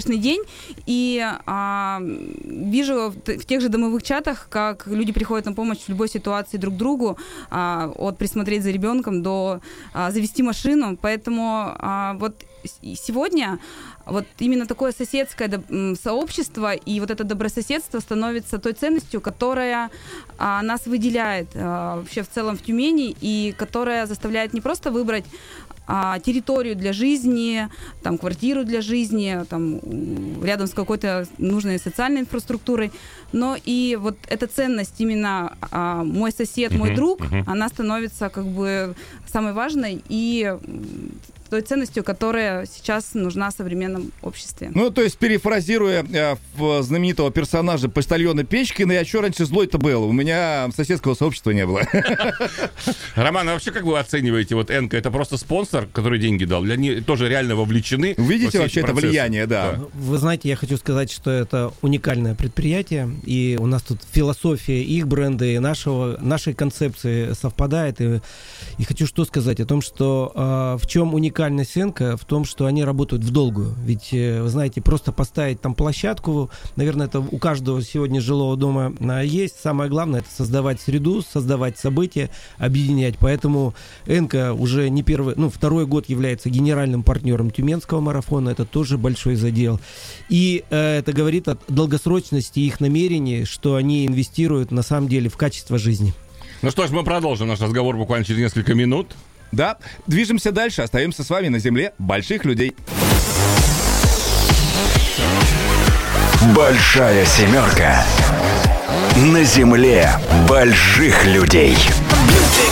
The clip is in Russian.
обычный день, и вижу в тех же домовых чатах, как люди приходят на помощь в любой ситуации друг другу, от присмотреть за ребенком до завести машину. Поэтому вот сегодня вот именно такое соседское сообщество и вот это добрососедство становится той ценностью, которая нас выделяет вообще в целом в Тюмени и которая заставляет не просто выбрать территорию для жизни, там, квартиру для жизни, там, рядом с какой-то нужной социальной инфраструктурой, но и вот эта ценность именно мой сосед, мой друг, она становится как бы самой важной и той ценностью, которая сейчас нужна в современном обществе. Ну, то есть, перефразируя знаменитого персонажа почтальона Печкина, я что раньше злой-то был? У меня соседского сообщества не было. Роман, а вообще как вы оцениваете вот Энка? Это просто спонсор, который деньги дал? Или они тоже реально вовлечены? Видите вообще это влияние, да. Вы знаете, я хочу сказать, что это уникальное предприятие, и у нас тут философия их бренда и нашей концепции совпадает. И хочу что сказать о том, что в чем уникальность Энка, в том, что они работают в долгую. Ведь, вы знаете, просто поставить там площадку, наверное, это у каждого сегодня жилого дома есть. Самое главное — это создавать среду, создавать события, объединять. Поэтому Энка уже не первый, второй год является генеральным партнером Тюменского марафона. Это тоже большой задел. И это говорит о долгосрочности их намерений, что они инвестируют на самом деле в качество жизни. Ну что ж, мы продолжим наш разговор буквально через несколько минут. Да, движемся дальше, остаемся с вами на земле больших людей. Большая семерка на земле больших людей.